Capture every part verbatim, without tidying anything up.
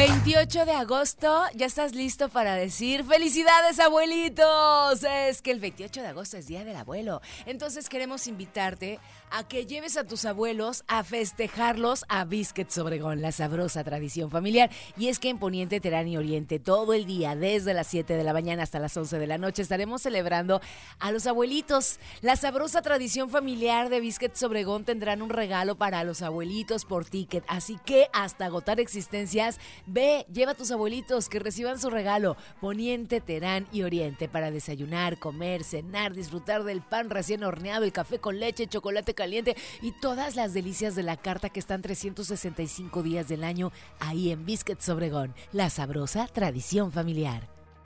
veintiocho de agosto, ¿ya estás listo para decir ¡felicidades, abuelitos! Es que el veintiocho de agosto es Día del Abuelo. Entonces queremos invitarte a que lleves a tus abuelos a festejarlos a Biscuits Obregón, la sabrosa tradición familiar. Y es que en Poniente, Terán y Oriente, todo el día, desde las siete de la mañana hasta las once de la noche, estaremos celebrando a los abuelitos. La sabrosa tradición familiar de Biscuits Obregón tendrán un regalo para los abuelitos por ticket. Así que hasta agotar existencias, ve, lleva a tus abuelitos que reciban su regalo. Poniente, Terán y Oriente, para desayunar, comer, cenar, disfrutar del pan recién horneado, el café con leche, chocolate caliente y todas las delicias de la carta que están trescientos sesenta y cinco días del año ahí en Biscuits Obregón, la sabrosa tradición familiar.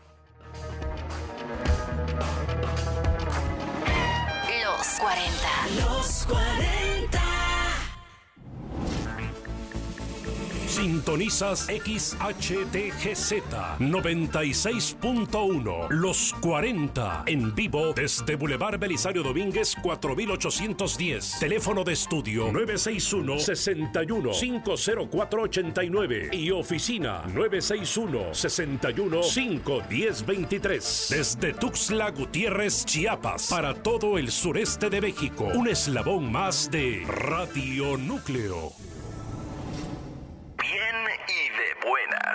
Los cuarenta. Los cuarenta. Sintonizas X H T G Z noventa y seis punto uno, Los cuarenta, en vivo desde Boulevard Belisario Domínguez cuatro mil ochocientos diez. Teléfono de estudio nueve seis uno, seis uno, cinco cero cuatro ocho nueve y oficina nueve seis uno, seis uno, cinco uno cero dos tres. Desde Tuxtla Gutiérrez, Chiapas, para todo el sureste de México, un eslabón más de Radio Núcleo. Bien y de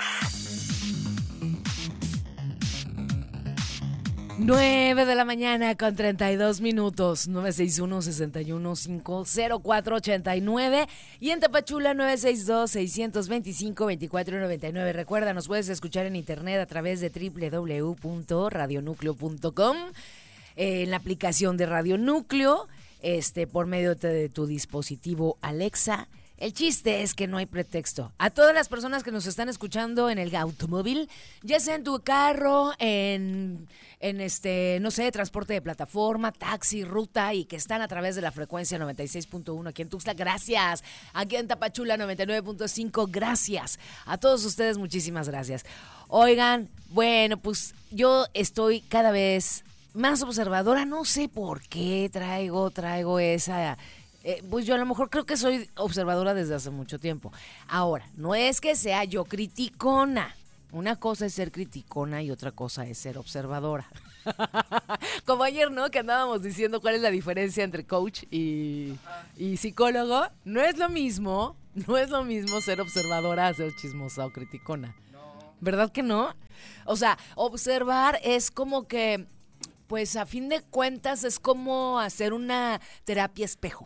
buenas. nueve de la mañana con treinta y dos minutos. nueve seis uno, seis uno, cinco cero cuatro ocho nueve y en Tapachula nueve seis dos, seis dos cinco, dos cuatro nueve nueve. Recuerda, nos puedes escuchar en internet a través de doble u doble u doble u punto radio núcleo punto com, eh, en la aplicación de Radio Núcleo, este, por medio de tu dispositivo Alexa. El chiste es que no hay pretexto. A todas las personas que nos están escuchando en el automóvil, ya sea en tu carro, en, en este, no sé, transporte de plataforma, taxi, ruta, y que están a través de la frecuencia noventa y seis punto uno aquí en Tuxtla, gracias. Aquí en Tapachula noventa y nueve punto cinco, gracias. A todos ustedes, muchísimas gracias. Oigan, bueno, pues yo estoy cada vez más observadora, no sé por qué traigo, traigo esa... Eh, pues yo a lo mejor creo que soy observadora desde hace mucho tiempo. Ahora, no es que sea yo criticona. Una cosa es ser criticona y otra cosa es ser observadora. Como ayer, ¿no? Que andábamos diciendo cuál es la diferencia entre coach y, y psicólogo. No es lo mismo, no es lo mismo ser observadora a ser chismosa o criticona. ¿Verdad que no? O sea, observar es como que, pues a fin de cuentas es como hacer una terapia espejo.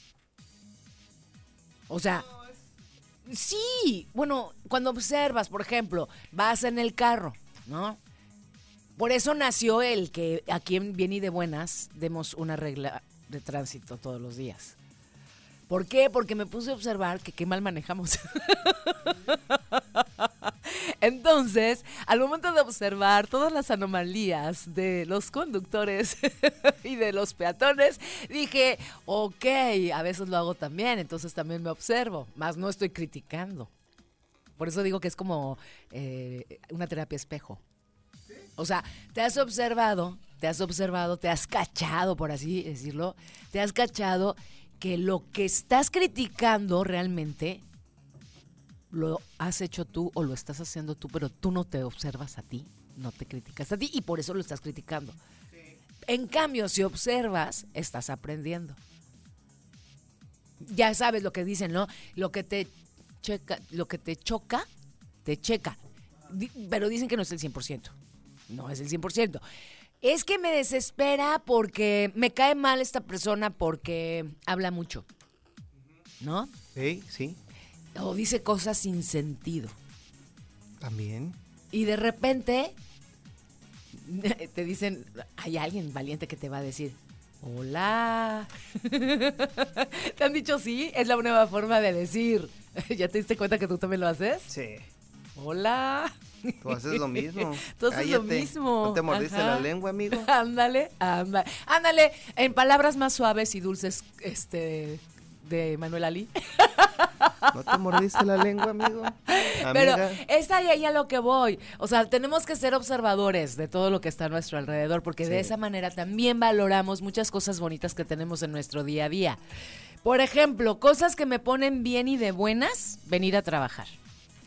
O sea, sí, bueno, cuando observas, por ejemplo, vas en el carro, ¿no? Por eso nació el que aquí en Bien y de Buenas demos una regla de tránsito todos los días. ¿Por qué? Porque me puse a observar que qué mal manejamos. Entonces, al momento de observar todas las anomalías de los conductores y de los peatones, dije, ok, a veces lo hago también, entonces también me observo, más no estoy criticando. Por eso digo que es como eh, una terapia espejo. O sea, te has observado, te has observado, te has cachado, por así decirlo, te has cachado que lo que estás criticando realmente lo has hecho tú o lo estás haciendo tú, pero tú no te observas a ti, no te criticas a ti y por eso lo estás criticando. Sí. En cambio, si observas, estás aprendiendo. Ya sabes lo que dicen, ¿no? Lo que te checa, lo que te choca, te checa. Pero dicen que no es el cien por ciento. No es el cien por ciento. Es que me desespera porque me cae mal esta persona porque habla mucho, ¿no? Sí, sí. O dice cosas sin sentido. También. Y de repente te dicen, hay alguien valiente que te va a decir, hola. ¿Te han dicho sí? Es la nueva forma de decir. ¿Ya te diste cuenta que tú también lo haces? Sí. Hola. Tú haces lo mismo. Tú haces Cállate. lo mismo. ¿No te mordiste Ajá. la lengua, amigo? Ándale, ándale. Ándale, en palabras más suaves y dulces, este, de Manuel Ali. ¿No te mordiste la lengua, amigo? Amiga. Pero es ahí a lo que voy. O sea, tenemos que ser observadores de todo lo que está a nuestro alrededor, porque sí, de esa manera también valoramos muchas cosas bonitas que tenemos en nuestro día a día. Por ejemplo, cosas que me ponen bien y de buenas, venir a trabajar.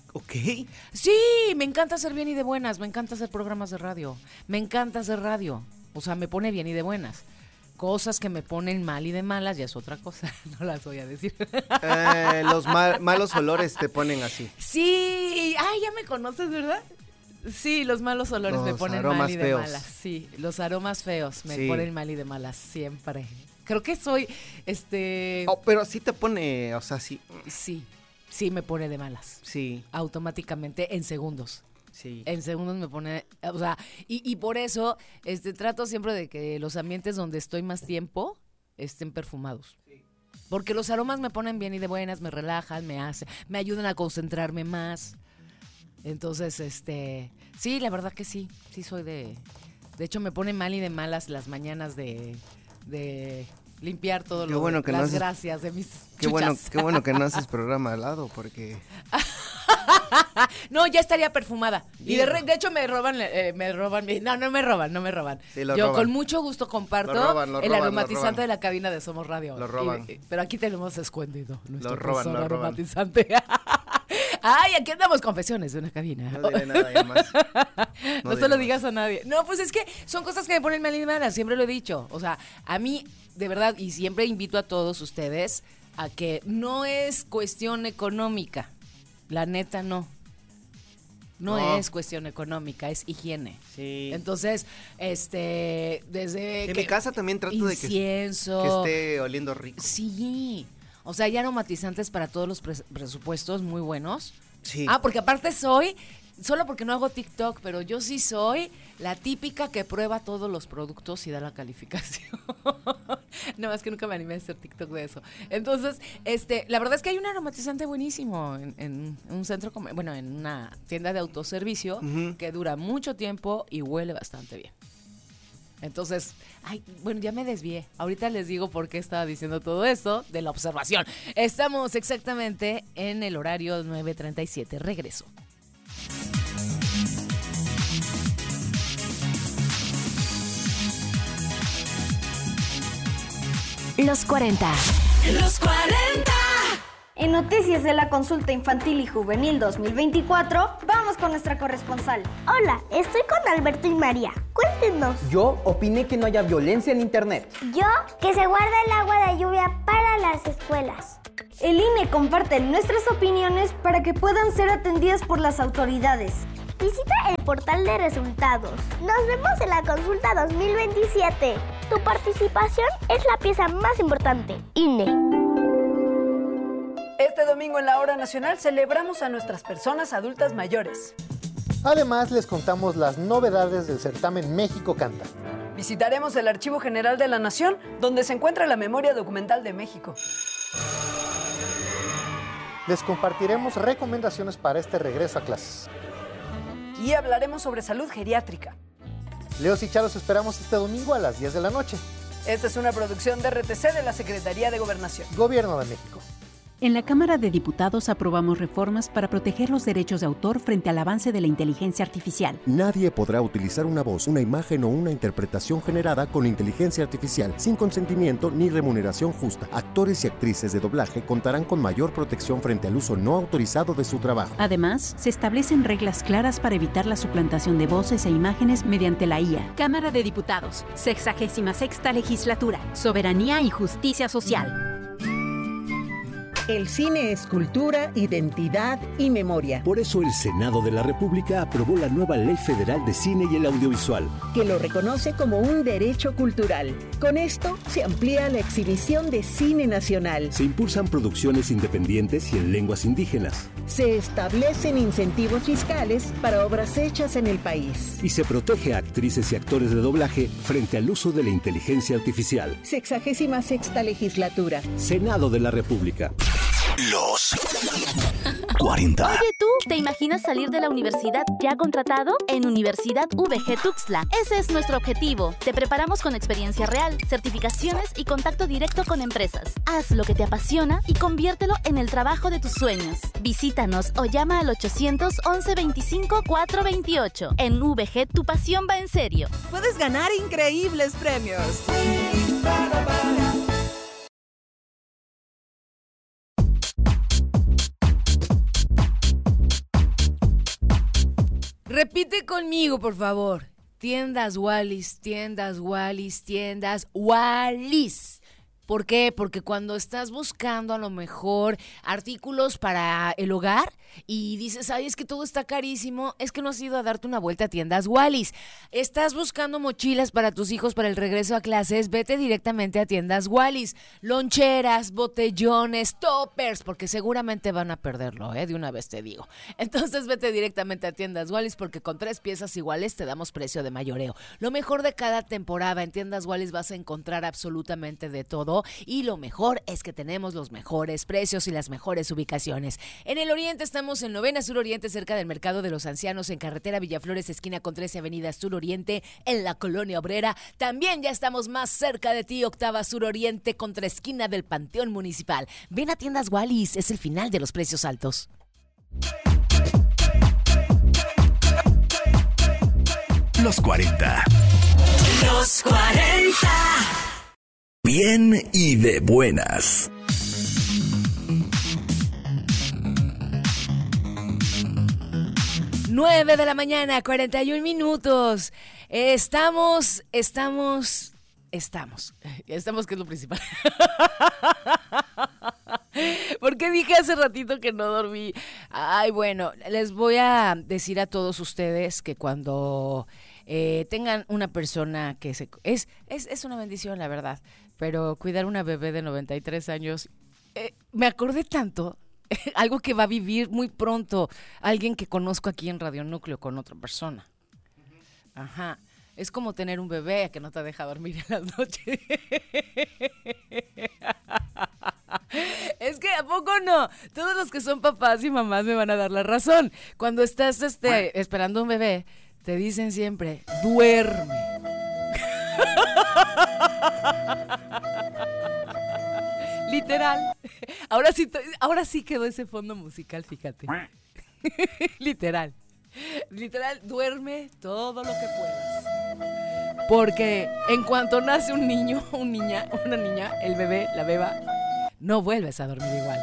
Ok. Sí, me encanta hacer bien y de buenas, me encanta hacer programas de radio, me encanta hacer radio, o sea, me pone bien y de buenas. Cosas que me ponen mal y de malas ya es otra cosa, no las voy a decir. Eh, los mal, malos olores te ponen así. Sí, ay, ya me conoces, ¿verdad? Sí, los malos olores Los me ponen aromas mal y de feos. malas. Sí, los aromas feos me Sí. ponen mal y de malas, siempre. Creo que soy, este... Oh, pero sí te pone, o sea, sí. Sí, sí me pone de malas. Sí, Automáticamente, en segundos. sí. En segundos me pone, o sea, y, y por eso este, trato siempre de que los ambientes donde estoy más tiempo estén perfumados. Porque los aromas me ponen bien y de buenas, me relajan, me hacen, me ayudan a concentrarme más. Entonces, este, sí, la verdad que sí, sí soy de, de hecho me pone mal y de malas las mañanas de, de limpiar todo Qué lo, bueno que las no haces- gracias de mis Qué bueno, chuchas. qué bueno que no haces programa al lado, porque... No, ya estaría perfumada. Y de, Digo. re- de hecho me roban, eh, me roban, mi- no, no me roban, no me roban. Sí, lo Yo roban. con mucho gusto comparto Lo roban, lo el roban, lo aromatizante roban. de la cabina de Somos Radio. Lo Y- roban. y- pero aquí tenemos escondido nuestro Lo roban, tesoro lo roban. aromatizante. Ay, aquí andamos confesiones de una cabina. No diré nada ya más. No, No se lo diré digas a nadie. No, pues es que son cosas que me ponen mal y malas, siempre lo he dicho. O sea, a mí, de verdad, y siempre invito a todos ustedes a que no es cuestión económica. La neta, no. No, No. es cuestión económica, es higiene. Sí. Entonces, este, desde En que mi casa también trato de que, incienso, que esté oliendo rico. sí. O sea, hay aromatizantes para todos los pres- presupuestos muy buenos. Sí. Ah, porque aparte soy, solo porque no hago TikTok, pero yo sí soy la típica que prueba todos los productos y da la calificación. No, es que nunca me animé a hacer TikTok de eso. Entonces, este, la verdad es que hay un aromatizante buenísimo en, en un centro, comer- bueno, en una tienda de autoservicio Ujú. que dura mucho tiempo y huele bastante bien. Entonces, ay, bueno, ya me desvié. Ahorita les digo por qué estaba diciendo todo esto de la observación. Estamos exactamente en el horario nueve treinta y siete. Regreso. Los cuarenta. Los cuarenta. En noticias de la consulta infantil y juvenil dos mil veinticuatro, vamos con nuestra corresponsal. Hola, estoy con Alberto y María. Cuéntenos. Yo opiné que no haya violencia en internet. Yo, que se guarda el agua de lluvia para las escuelas. El I N E comparte nuestras opiniones para que puedan ser atendidas por las autoridades. Visita el portal de resultados. Nos vemos en la consulta dos mil veintisiete. Tu participación es la pieza más importante. I N E. Este domingo en la Hora Nacional celebramos a nuestras personas adultas mayores. Además, les contamos las novedades del certamen México Canta. Visitaremos el Archivo General de la Nación, donde se encuentra la memoria documental de México. Les compartiremos recomendaciones para este regreso a clases. Y hablaremos sobre salud geriátrica. Leos y Charos esperamos este domingo a las diez de la noche. Esta es una producción de R T C de la Secretaría de Gobernación. Gobierno de México. En la Cámara de Diputados aprobamos reformas para proteger los derechos de autor frente al avance de la inteligencia artificial. Nadie podrá utilizar una voz, una imagen o una interpretación generada con inteligencia artificial sin consentimiento ni remuneración justa. Actores y actrices de doblaje contarán con mayor protección frente al uso no autorizado de su trabajo. Además, se establecen reglas claras para evitar la suplantación de voces e imágenes mediante la I A. Cámara de Diputados, sexagésima sexta legislatura, soberanía y justicia social. El cine es cultura, identidad y memoria. Por eso el Senado de la República aprobó la nueva Ley Federal de Cine y el Audiovisual, que lo reconoce como un derecho cultural. Con esto se amplía la exhibición de cine nacional. Se impulsan producciones independientes y en lenguas indígenas. Se establecen incentivos fiscales para obras hechas en el país. Y se protege a actrices y actores de doblaje frente al uso de la inteligencia artificial. Sexagésima sexta legislatura. Senado de la República. Los cuarenta. Oye, ¿tú te imaginas salir de la universidad ya contratado? En Universidad V G Tuxtla. Ese es nuestro objetivo. Te preparamos con experiencia real, certificaciones y contacto directo con empresas. Haz lo que te apasiona y conviértelo en el trabajo de tus sueños. Visítanos o llama al ochocientos once veinticinco cuatrocientos veintiocho. En V G tu pasión va en serio. Puedes ganar increíbles premios. Repite conmigo, por favor. Tiendas Wallis, tiendas Wallis, tiendas Wallis. ¿Por qué? Porque cuando estás buscando a lo mejor artículos para el hogar y dices, ay, es que todo está carísimo, es que no has ido a darte una vuelta a tiendas Wallis. Estás buscando mochilas para tus hijos para el regreso a clases, vete directamente a tiendas Wallis. Loncheras, botellones, toppers, porque seguramente van a perderlo, ¿eh? De una vez te digo. Entonces vete directamente a tiendas Wallis porque con tres piezas iguales te damos precio de mayoreo. Lo mejor de cada temporada en tiendas Wallis vas a encontrar absolutamente de todo. Y lo mejor es que tenemos los mejores precios y las mejores ubicaciones. En el oriente estamos en Novena Sur Oriente, cerca del Mercado de los Ancianos, en carretera Villaflores, esquina con trece Avenida Sur Oriente, en la Colonia Obrera. También ya estamos más cerca de ti, Octava Sur Oriente, contra esquina del Panteón Municipal. Ven a tiendas Wallis, es el final de los precios altos. Los cuarenta. Los cuarenta. Bien y de buenas. nueve de la mañana, cuarenta y un minutos. Estamos, estamos, estamos. Estamos, que es lo principal. Porque dije hace ratito que no dormí. Ay, bueno, les voy a decir a todos ustedes que cuando eh, tengan una persona que se... Es, es, es una bendición, la verdad. Pero cuidar una bebé de noventa y tres años, eh, me acordé tanto, algo que va a vivir muy pronto, alguien que conozco aquí en Radio Núcleo con otra persona. Ajá, es como tener un bebé que no te deja dormir en las noches. Es que, ¿a poco no? Todos los que son papás y mamás me van a dar la razón. Cuando estás este, esperando un bebé, te dicen siempre, duerme. Literal. Ahora sí, ahora sí quedó ese fondo musical, fíjate. Literal. Literal, duerme todo lo que puedas. Porque en cuanto nace un niño, un niña, una niña, el bebé, la beba, no vuelves a dormir igual.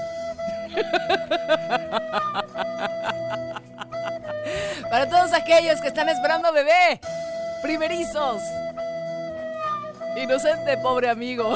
Para todos aquellos que están esperando bebé, primerizos. Inocente, pobre amigo.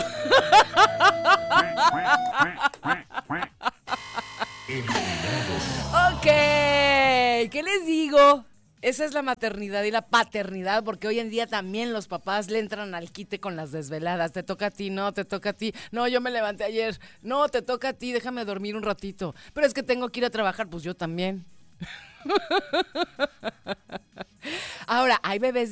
Ok, ¿qué les digo? Esa es la maternidad y la paternidad, porque hoy en día también los papás le entran al quite con las desveladas. Te toca a ti, no, te toca a ti. No, yo me levanté ayer. No, te toca a ti, déjame dormir un ratito. Pero es que tengo que ir a trabajar, pues yo también. Ahora, hay bebés